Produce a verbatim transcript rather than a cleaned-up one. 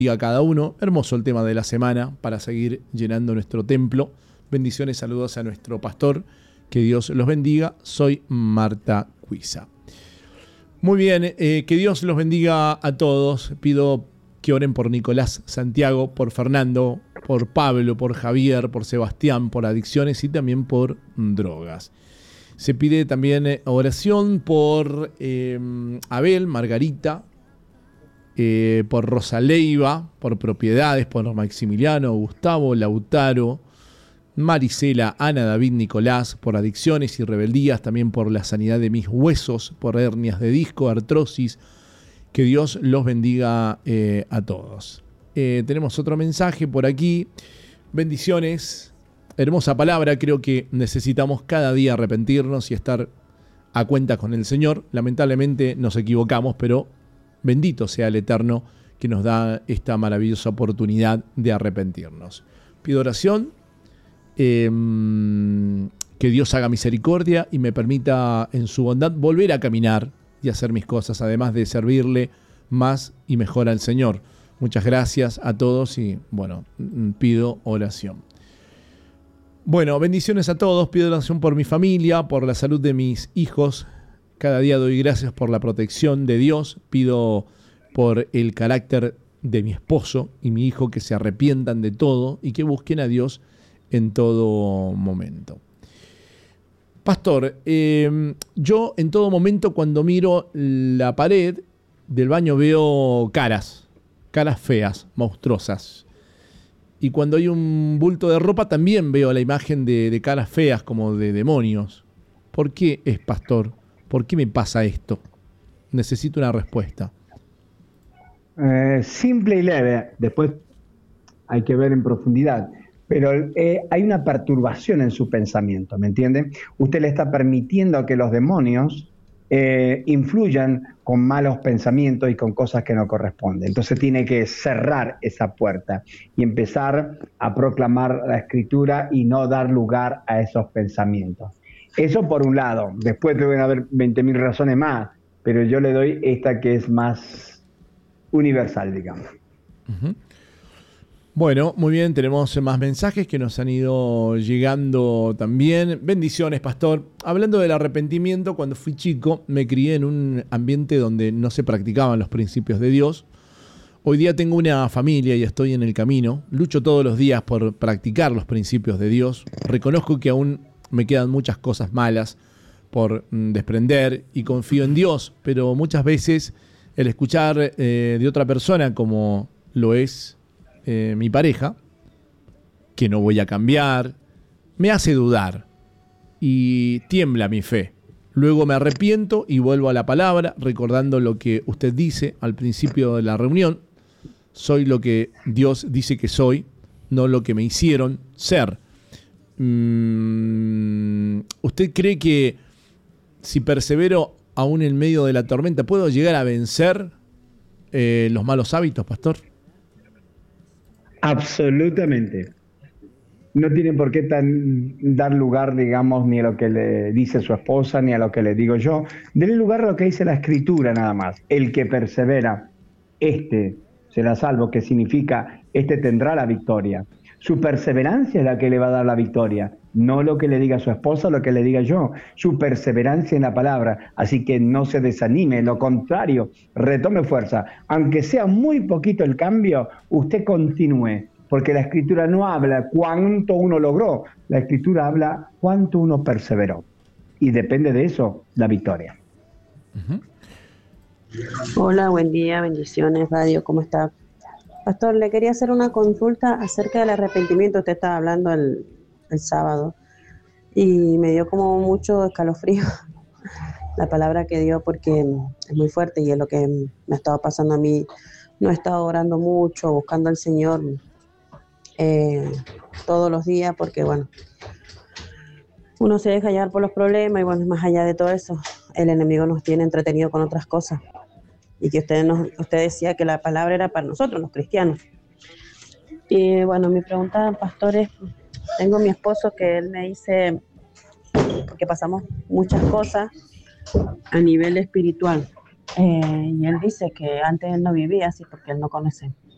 a cada uno. Hermoso el tema de la semana para seguir llenando nuestro templo. Bendiciones, saludos a nuestro pastor. Que Dios los bendiga. Soy Marta Cuisa. Muy bien, eh, que Dios los bendiga a todos. Pido que oren por Nicolás Santiago, por Fernando, por Pablo, por Javier, por Sebastián, por adicciones y también por drogas. Se pide también oración por eh, Abel, Margarita, eh, por Rosa Leiva, por propiedades, por Maximiliano, Gustavo, Lautaro, Marisela, Ana, David, Nicolás, por adicciones y rebeldías, también por la sanidad de mis huesos, por hernias de disco, artrosis. Que Dios los bendiga eh, a todos. Eh, tenemos otro mensaje por aquí. Bendiciones. Hermosa palabra. Creo que necesitamos cada día arrepentirnos y estar a cuenta con el Señor. Lamentablemente nos equivocamos, pero bendito sea el Eterno que nos da esta maravillosa oportunidad de arrepentirnos. Pido oración. Eh, que Dios haga misericordia y me permita en su bondad volver a caminar y hacer mis cosas, además de servirle más y mejor al Señor. Muchas gracias a todos y, bueno, pido oración. Bueno, bendiciones a todos. Pido oración por mi familia, por la salud de mis hijos. Cada día doy gracias por la protección de Dios. Pido por el carácter de mi esposo y mi hijo, que se arrepientan de todo y que busquen a Dios en todo momento. Pastor, eh, yo en todo momento cuando miro la pared del baño veo caras, caras feas, monstruosas. Y cuando hay un bulto de ropa también veo la imagen de, de caras feas como de demonios. ¿Por qué es, pastor? ¿Por qué me pasa esto? Necesito una respuesta. Eh, simple y leve, después hay que ver en profundidad. Pero eh, hay una perturbación en su pensamiento, ¿me entienden? Usted le está permitiendo que los demonios eh, influyan con malos pensamientos y con cosas que no corresponden. Entonces tiene que cerrar esa puerta y empezar a proclamar la Escritura y no dar lugar a esos pensamientos. Eso por un lado. Después deben haber veinte mil razones más, pero yo le doy esta que es más universal, digamos. Uh-huh. Bueno, muy bien, tenemos más mensajes que nos han ido llegando también. Bendiciones, pastor. Hablando del arrepentimiento, cuando fui chico me crié en un ambiente donde no se practicaban los principios de Dios. Hoy día tengo una familia y estoy en el camino. Lucho todos los días por practicar los principios de Dios. Reconozco que aún me quedan muchas cosas malas por mm, desprender y confío en Dios, pero muchas veces el escuchar eh, de otra persona como lo es Eh, mi pareja, que no voy a cambiar, me hace dudar y tiembla mi fe. Luego me arrepiento y vuelvo a la palabra, recordando lo que usted dice al principio de la reunión. Soy lo que Dios dice que soy, no lo que me hicieron ser. Mm, ¿Usted cree que si persevero aún en medio de la tormenta, puedo llegar a vencer eh, los malos hábitos, pastor? Absolutamente. No tiene por qué tan, dar lugar, digamos, ni a lo que le dice su esposa, ni a lo que le digo yo. Denle lugar a lo que dice la Escritura nada más. El que persevera, este será salvo, que significa, este tendrá la victoria. Su perseverancia es la que le va a dar la victoria, no lo que le diga su esposa, lo que le diga yo. Su perseverancia en la palabra. Así que no se desanime, lo contrario, retome fuerza. Aunque sea muy poquito el cambio, usted continúe, porque la Escritura no habla cuánto uno logró, la Escritura habla cuánto uno perseveró. Y depende de eso la victoria. Uh-huh. Hola, buen día, bendiciones, Radio, ¿cómo está? Pastor, le quería hacer una consulta acerca del arrepentimiento. Usted estaba hablando el, el sábado y me dio como mucho escalofrío la palabra que dio, porque es muy fuerte y es lo que me ha estado pasando a mí. No he estado orando mucho, buscando al Señor eh, todos los días, porque bueno, uno se deja llevar por los problemas y bueno, más allá de todo eso, el enemigo nos tiene entretenido con otras cosas. Y que usted, nos, usted decía que la palabra era para nosotros, los cristianos. Y bueno, mi pregunta, pastor, es, tengo a mi esposo que él me dice, porque pasamos muchas cosas a nivel espiritual, eh, y él dice que antes él no vivía así porque él no conoce